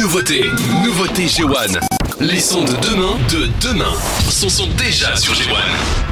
Nouveauté G1. Les sons de demain sont déjà sur G1.